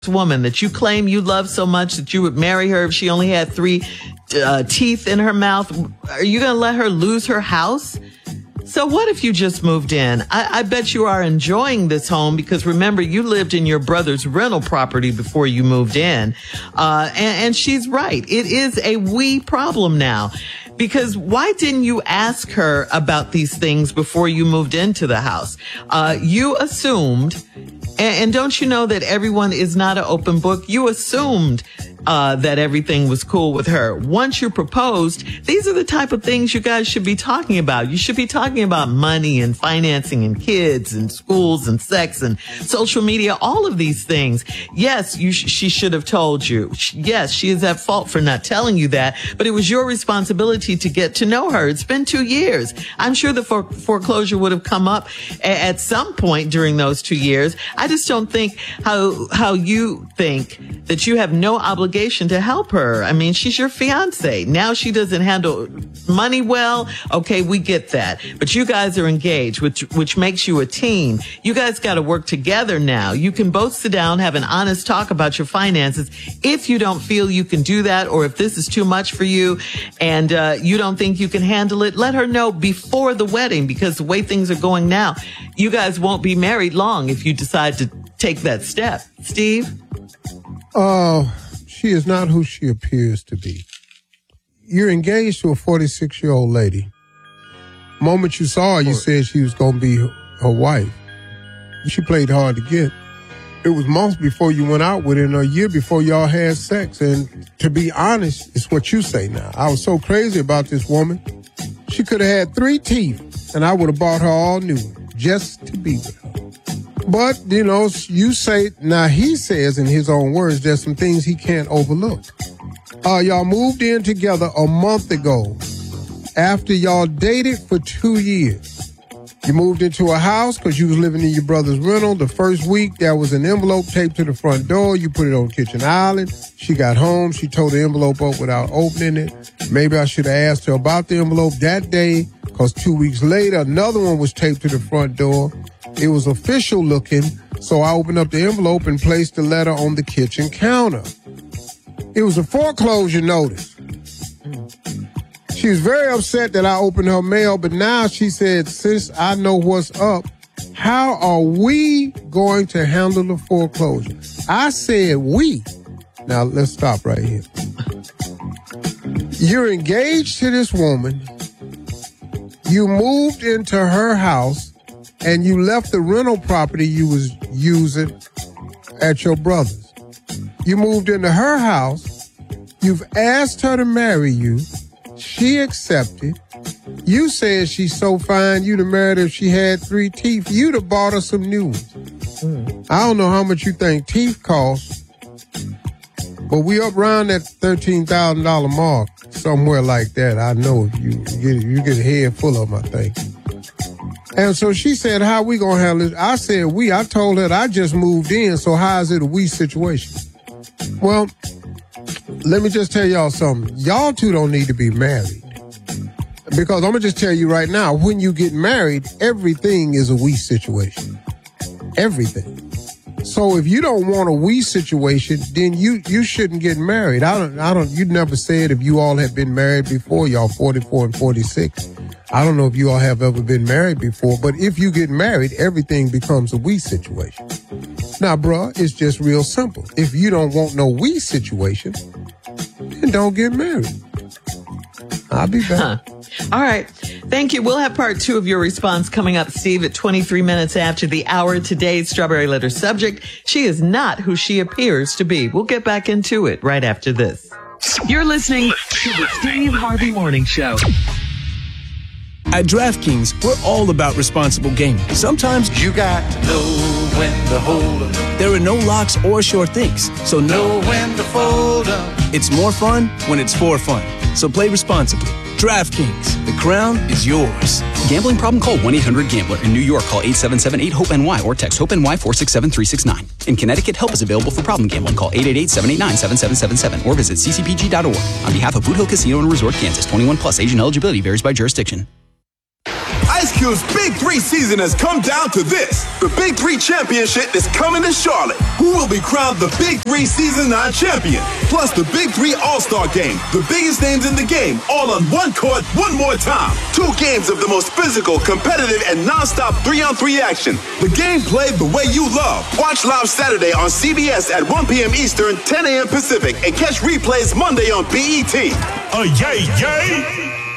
woman that you claim you love so much that you would marry her if she only had 3 teeth in her mouth? Are you going to let her lose her house? So what if you just moved in? I bet you are enjoying this home because remember, you lived in your brother's rental property before you moved in. And she's right. It is a we problem now. Because why didn't you ask her about these things before you moved into the house? You assumed, and don't you know that everyone is not an open book? You assumed that everything was cool with her. Once you proposed, these are the type of things you guys should be talking about. You should be talking about money and financing and kids and schools and sex and social media, all of these things. Yes, she should have told you. Yes, she is at fault for not telling you that, but it was your responsibility to get to know her. It's been 2 years. I'm sure the foreclosure would have come up at some point during those 2 years. I just don't think how you think that you have no obligation to help her. I mean, she's your fiance. Now she doesn't handle money well. Okay, we get that. But you guys are engaged, which makes you a team. You guys got to work together now. You can both sit down, have an honest talk about your finances. If you don't feel you can do that, or if this is too much for you and you don't think you can handle it, let her know before the wedding, because the way things are going now, you guys won't be married long if you decide to take that step. Steve? She is not who she appears to be. You're engaged to a 46-year-old lady. The moment you saw her, you said she was going to be her wife. She played hard to get. It was months before you went out with her and a year before y'all had sex. And to be honest, it's what you say now. I was so crazy about this woman. She could have had 3 teeth, and I would have bought her all new just to be with her. But, you know, you say, now he says in his own words, there's some things he can't overlook. Y'all moved in together a month ago after y'all dated for 2 years. You moved into a house because you was living in your brother's rental. The first week, there was an envelope taped to the front door. You put it on kitchen island. She got home. She tore the envelope up without opening it. Maybe I should have asked her about the envelope that day, because 2 weeks later, another one was taped to the front door. It was official looking, so I opened up the envelope and placed the letter on the kitchen counter. It was a foreclosure notice. She was very upset that I opened her mail, but now she said, since I know what's up, how are we going to handle the foreclosure? I said we. Now, let's stop right here. You're engaged to this woman. You moved into her house, and you left the rental property you was using at your brother's. You moved into her house. You've asked her to marry you. She accepted. You said she's so fine you'd have married her if she had 3 teeth. You'd have bought her some new ones. I don't know how much you think teeth cost, but we up around that $13,000 mark, somewhere like that. I know if you get a head full of them, I think. And so she said, how we gonna handle this? I said we. I told her that I just moved in, so how is it a we situation? Well, let me just tell y'all something. Y'all two don't need to be married. Because I'm gonna just tell you right now, when you get married, everything is a we situation. Everything. So if you don't want a we situation, then you shouldn't get married. You never said if you all had been married before, y'all 44 and 46. I don't know if you all have ever been married before, but if you get married, everything becomes a we situation. Now, bruh, it's just real simple. If you don't want no we situation, then don't get married. I'll be back. All right. Thank you. We'll have part 2 of your response coming up, Steve, at 23 minutes after the hour. Today's Strawberry Letter subject: she is not who she appears to be. We'll get back into it right after this. You're listening to the Steve Harvey Morning Show. At DraftKings, we're all about responsible gaming. Sometimes you got to know when to hold up. There are no locks or sure things, so know when to fold up. It's more fun when it's for fun. So play responsibly. DraftKings, the crown is yours. Gambling problem? Call 1-800-GAMBLER. In New York, call 877-8-HOPE-NY or text HOPE-NY 467-369. In Connecticut, help is available for problem gambling. Call 888-789-7777 or visit ccpg.org. On behalf of Boot Hill Casino and Resort, Kansas, 21 plus, age and eligibility varies by jurisdiction. I Ice Cube's Big 3 season has come down to this. The Big 3 Championship is coming to Charlotte. Who will be crowned the Big 3 Season 9 champion? Plus the Big 3 All-Star Game. The biggest names in the game, all on one court, one more time. 2 games of the most physical, competitive, and non-stop 3-on-3 action. The game played the way you love. Watch live Saturday on CBS at 1 p.m. Eastern, 10 a.m. Pacific, and catch replays Monday on BET. Yay, yay!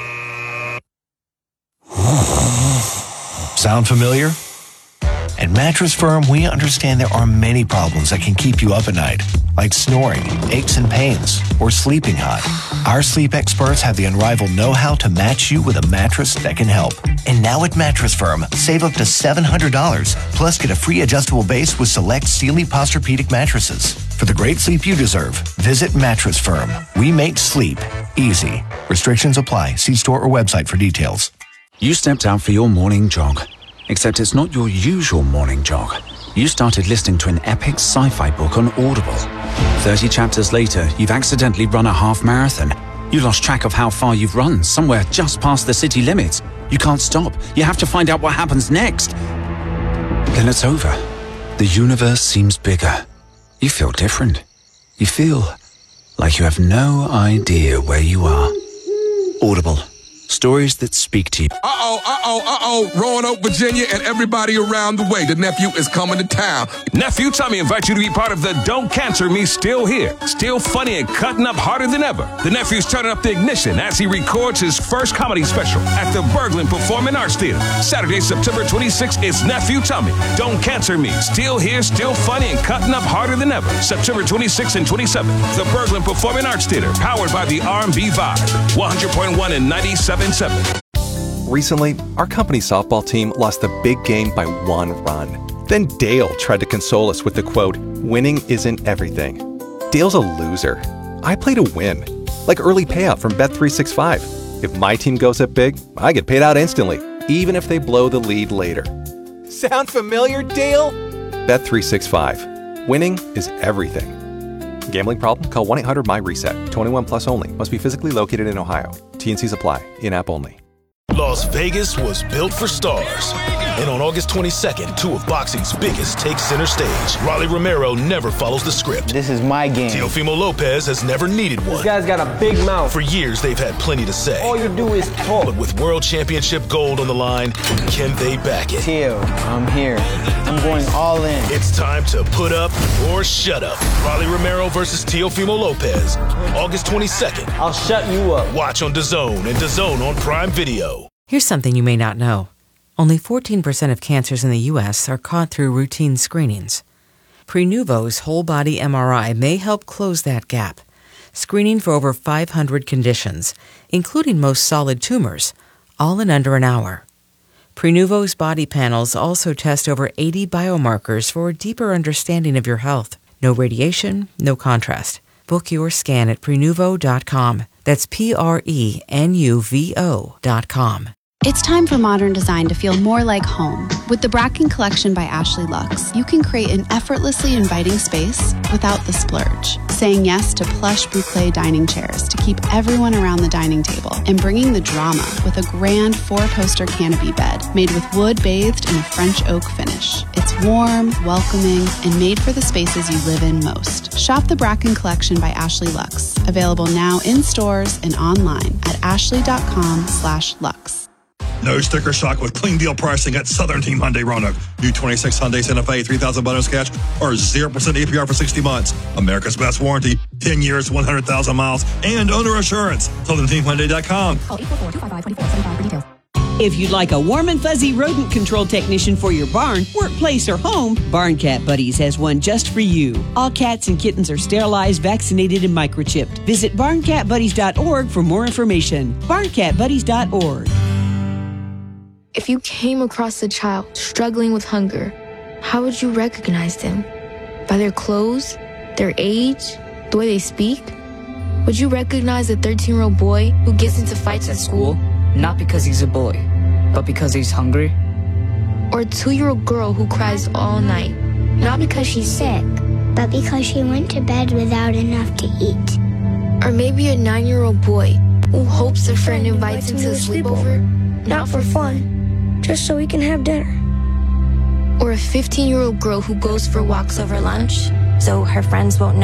Sound familiar? At Mattress Firm, we understand there are many problems that can keep you up at night, like snoring, aches and pains, or sleeping hot. Our sleep experts have the unrivaled know-how to match you with a mattress that can help. And now at Mattress Firm, save up to $700, plus get a free adjustable base with select Sealy Posturepedic mattresses. For the great sleep you deserve, visit Mattress Firm. We make sleep easy. Restrictions apply. See store or website for details. You stepped out for your morning jog, except it's not your usual morning jog. You started listening to an epic sci-fi book on Audible. 30 chapters later, you've accidentally run a half marathon. You lost track of how far you've run, somewhere just past the city limits. You can't stop. You have to find out what happens next. Then it's over. The universe seems bigger. You feel different. You feel like you have no idea where you are. Audible. Stories that speak to you. Roanoke, Virginia, and everybody around the way. The nephew is coming to town. Nephew Tommy invites you to be part of the Don't Cancel Me Still Here. Still funny and cutting up harder than ever. The nephew's turning up the ignition as he records his first comedy special at the Berglund Performing Arts Theater. Saturday, September 26th, it's Nephew Tommy. Don't Cancel Me. Still here, still funny, and cutting up harder than ever. September 26th and 27th. The Berglund Performing Arts Theater, powered by the R&B Vibe. 100.1 and 97.7. Recently, our company softball team lost the big game by 1 run. Then Dale tried to console us with the quote, "Winning isn't everything." Dale's a loser. I play to win. Like early payout from Bet365. If my team goes up big, I get paid out instantly, even if they blow the lead later. Sound familiar, Dale? Bet365. Winning is everything. Gambling problem? Call 1-800-MY-RESET. 21 plus only. Must be physically located in Ohio. T&Cs apply. In-app only. Las Vegas was built for stars. And on August 22nd, 2 of boxing's biggest take center stage. Rolly Romero never follows the script. This is my game. Teofimo Lopez has never needed one. This guy's got a big mouth. For years, they've had plenty to say. All you do is talk. But with World Championship gold on the line, can they back it? Teo, I'm here. I'm going all in. It's time to put up or shut up. Rolly Romero versus Teofimo Lopez. August 22nd. I'll shut you up. Watch on DAZN and DAZN on Prime Video. Here's something you may not know. Only 14% of cancers in the U.S. are caught through routine screenings. Prenuvo's whole-body MRI may help close that gap, screening for over 500 conditions, including most solid tumors, all in under an hour. Prenuvo's body panels also test over 80 biomarkers for a deeper understanding of your health. No radiation, no contrast. Book your scan at Prenuvo.com. That's Prenuvo.com. It's time for modern design to feel more like home. With the Bracken Collection by Ashley Luxe, you can create an effortlessly inviting space without the splurge. Saying yes to plush boucle dining chairs to keep everyone around the dining table, and bringing the drama with a grand 4-poster canopy bed made with wood bathed in a French oak finish. It's warm, welcoming, and made for the spaces you live in most. Shop the Bracken Collection by Ashley Luxe. Available now in stores and online at ashley.com/luxe. No sticker shock with clean deal pricing at Southern Team Hyundai Roanoke. New 26 Hyundai Santa Fe, $3,000 bonus cash, or 0% APR for 60 months. America's best warranty, 10 years, 100,000 miles, and owner assurance. SouthernTeamHyundai.com. Call 844-255-2475 for details. If you'd like a warm and fuzzy rodent control technician for your barn, workplace, or home, Barn Cat Buddies has one just for you. All cats and kittens are sterilized, vaccinated, and microchipped. Visit barncatbuddies.org for more information. barncatbuddies.org. If you came across a child struggling with hunger, how would you recognize them? By their clothes, their age, the way they speak? Would you recognize a 13-year-old boy who gets into fights at school? Not because he's a boy, but because he's hungry? Or a 2-year-old girl who cries all night? Not because she's sick, but because she went to bed without enough to eat. Or maybe a 9-year-old boy who hopes a friend invites him to a sleepover, not for fun, just so we can have dinner. Or a 15-year-old girl who goes for walks over lunch so her friends won't know